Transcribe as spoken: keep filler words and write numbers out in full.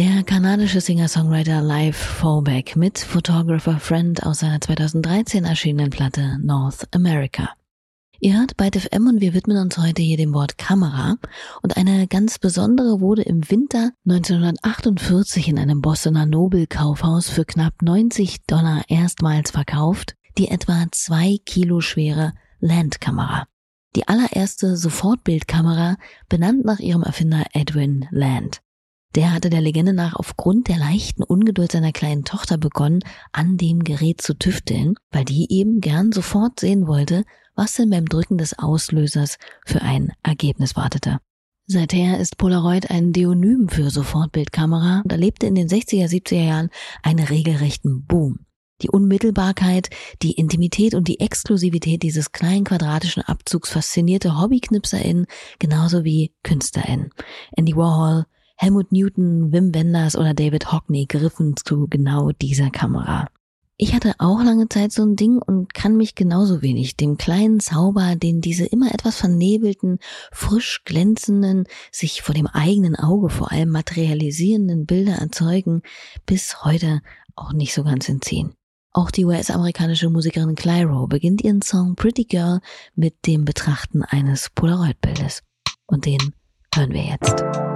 Der kanadische Singer-Songwriter Leif Faubeck mit Photographer Friend aus seiner zweitausenddreizehn erschienenen Platte North America. Ihr hört Byte F M und wir widmen uns heute hier dem Wort Kamera, und eine ganz besondere wurde im Winter neunzehnhundertachtundvierzig in einem Bostoner Nobelkaufhaus für knapp neunzig Dollar erstmals verkauft, die etwa zwei Kilo schwere Land-Kamera. Die allererste Sofortbildkamera, benannt nach ihrem Erfinder Edwin Land. Der hatte der Legende nach aufgrund der leichten Ungeduld seiner kleinen Tochter begonnen, an dem Gerät zu tüfteln, weil die eben gern sofort sehen wollte, was denn beim Drücken des Auslösers für ein Ergebnis wartete. Seither ist Polaroid ein Deonym für Sofortbildkamera und erlebte in den sechziger, siebziger Jahren einen regelrechten Boom. Die Unmittelbarkeit, die Intimität und die Exklusivität dieses kleinen quadratischen Abzugs faszinierte HobbyknipserInnen genauso wie KünstlerInnen. Andy Warhol, Helmut Newton, Wim Wenders oder David Hockney griffen zu genau dieser Kamera. Ich hatte auch lange Zeit so ein Ding und kann mich genauso wenig dem kleinen Zauber, den diese immer etwas vernebelten, frisch glänzenden, sich vor dem eigenen Auge vor allem materialisierenden Bilder erzeugen, bis heute auch nicht so ganz entziehen. Auch die U S-amerikanische Musikerin Clyro beginnt ihren Song Pretty Girl mit dem Betrachten eines Polaroid-Bildes. Und den hören wir jetzt.